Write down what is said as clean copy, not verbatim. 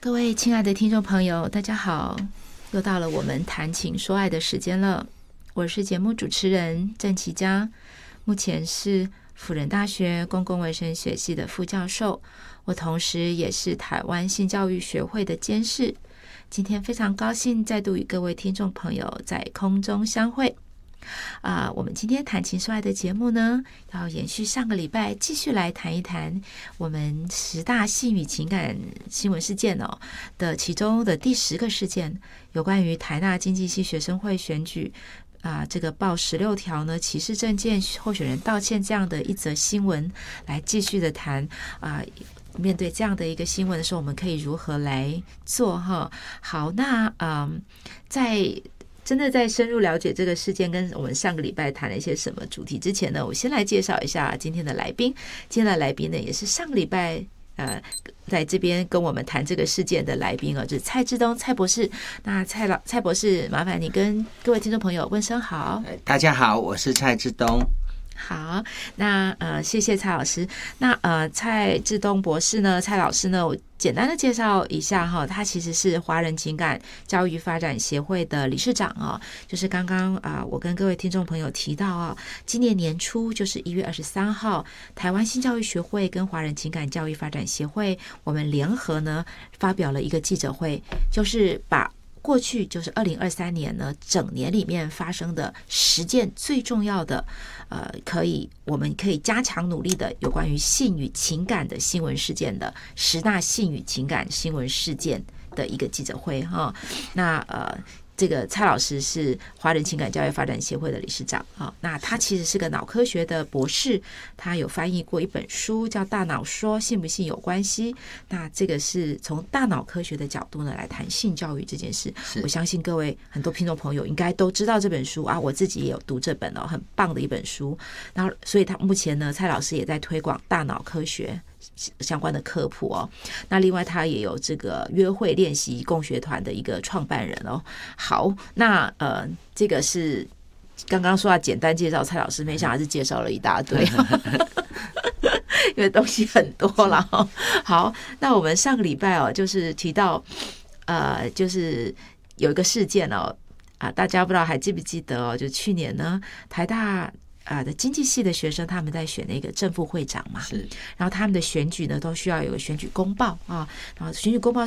各位亲爱的听众朋友，大家好，又到了我们谈情说爱的时间了。我是节目主持人郑琪佳，目前是辅仁大学公共卫生学系的副教授，我同时也是台湾性教育学会的监事。今天非常高兴再度与各位听众朋友在空中相会。我们今天谈情说爱的节目呢，要延续上个礼拜，继续来谈一谈我们10大性与情感新闻事件的其中的第10个事件，有关于台大经济系学生会选举这个报16条呢歧视政见候选人道歉这样的一则新闻，来继续的谈面对这样的一个新闻的时候，我们可以如何来做哈？好，那真的在深入了解这个事件跟我们上个礼拜谈了一些什么主题之前呢，我先来介绍一下今天的来宾。今天的来宾呢，也是上个礼拜在这边跟我们谈这个事件的来宾就是蔡志东蔡博士。那蔡博士，麻烦你跟各位听众朋友问声好。 大家好，我是蔡志东。 好，那谢谢蔡老师。那蔡志东博士呢，蔡老师呢，我简单的介绍一下哈，他其实是华人情感教育发展协会的理事长就是刚刚我跟各位听众朋友提到今年年初就是1月23号，台湾性教育学会跟华人情感教育发展协会我们联合呢发表了一个记者会，就是把过去就是2023年呢整年里面发生的10件最重要的我们可以加强努力的有关于性与情感的新闻事件的10大性与情感新闻事件的一个记者会哈。那这个蔡老师是华人情感教育发展协会的理事长那他其实是个脑科学的博士，他有翻译过一本书叫《大脑说性不性有关系》，那这个是从大脑科学的角度呢来谈性教育这件事。我相信各位很多听众朋友应该都知道这本书我自己也有读这本很棒的一本书。然后所以他目前呢，蔡老师也在推广大脑科学相关的科普那另外他也有这个约会练习共学团的一个创办人好，那这个是刚刚说要简单介绍蔡老师，没想到是介绍了一大堆因为东西很多了好，那我们上个礼拜就是提到就是有一个事件大家不知道还记不记得就去年呢台大的经济系的学生他们在选那个正副会长嘛， 是， 然后他们的选举呢都需要有个选举公报然后选举公报